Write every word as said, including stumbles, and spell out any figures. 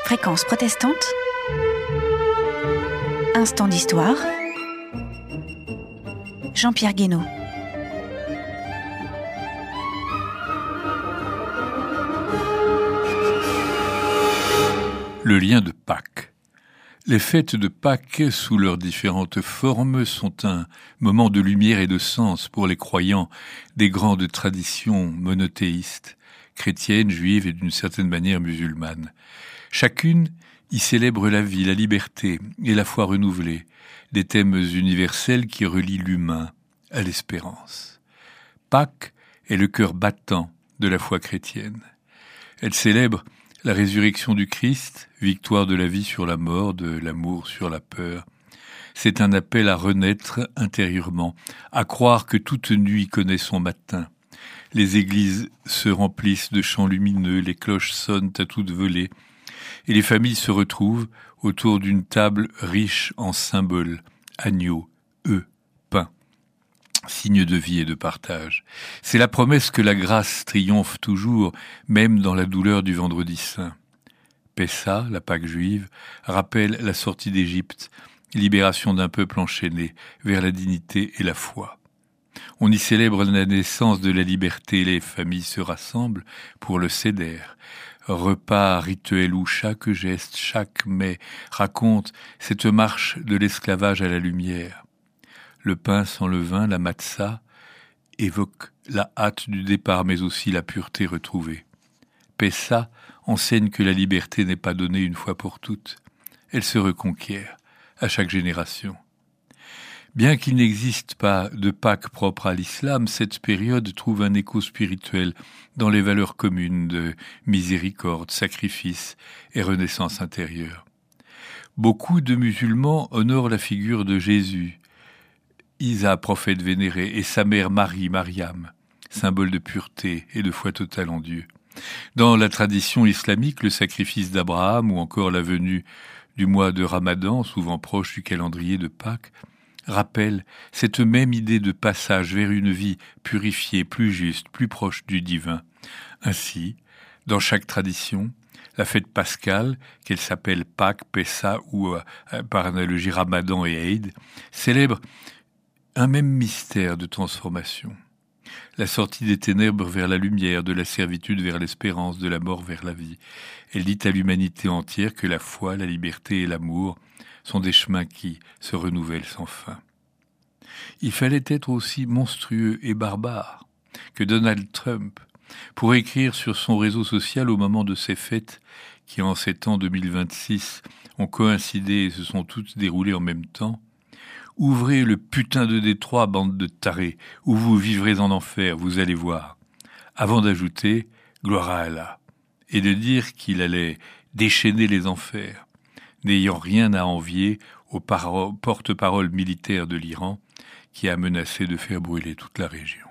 Fréquence protestante, instant d'histoire, Jean-Pierre Guénaud. Le lien de Pâques. Les fêtes de Pâques, sous leurs différentes formes, sont un moment de lumière et de sens pour les croyants des grandes traditions monothéistes, chrétiennes, juives et d'une certaine manière musulmanes. Chacune y célèbre la vie, la liberté et la foi renouvelée, des thèmes universels qui relient l'humain à l'espérance. Pâques est le cœur battant de la foi chrétienne. Elle célèbre la résurrection du Christ, victoire de la vie sur la mort, de l'amour sur la peur. C'est un appel à renaître intérieurement, à croire que toute nuit connaît son matin. Les églises se remplissent de chants lumineux, les cloches sonnent à toute volée, et les familles se retrouvent autour d'une table riche en symboles, agneaux, œufs, pain, signe de vie et de partage. C'est la promesse que la grâce triomphe toujours, même dans la douleur du vendredi saint. Pessa, la Pâque juive, rappelle la sortie d'Égypte, libération d'un peuple enchaîné vers la dignité et la foi. On y célèbre la naissance de la liberté, les familles se rassemblent pour le Seder, repas rituel où chaque geste, chaque mets raconte cette marche de l'esclavage à la lumière. Le pain sans levain, la matzah, évoque la hâte du départ, mais aussi la pureté retrouvée. Pessa enseigne que la liberté n'est pas donnée une fois pour toutes. Elle se reconquiert à chaque génération. Bien qu'il n'existe pas de Pâques propre à l'islam, cette période trouve un écho spirituel dans les valeurs communes de miséricorde, sacrifice et renaissance intérieure. Beaucoup de musulmans honorent la figure de Jésus, Isa, prophète vénéré, et sa mère Marie, Mariam, symbole de pureté et de foi totale en Dieu. Dans la tradition islamique, le sacrifice d'Abraham ou encore la venue du mois de Ramadan, souvent proche du calendrier de Pâques, rappelle cette même idée de passage vers une vie purifiée, plus juste, plus proche du divin. Ainsi, dans chaque tradition, la fête pascale, qu'elle s'appelle Pâques, Pessa ou euh, par analogie Ramadan et Eid, célèbre un même mystère de transformation. La sortie des ténèbres vers la lumière, de la servitude vers l'espérance, de la mort vers la vie. Elle dit à l'humanité entière que la foi, la liberté et l'amour sont des chemins qui se renouvellent sans fin. Il fallait être aussi monstrueux et barbare que Donald Trump pour écrire sur son réseau social au moment de ces fêtes qui, en ces temps deux mille vingt-six, ont coïncidé et se sont toutes déroulées en même temps. Ouvrez le putain de Détroit, bande de tarés, où vous vivrez en enfer, vous allez voir. Avant d'ajouter « gloire à Allah » et de dire qu'il allait déchaîner les enfers, n'ayant rien à envier au par- porte-parole militaire de l'Iran qui a menacé de faire brûler toute la région.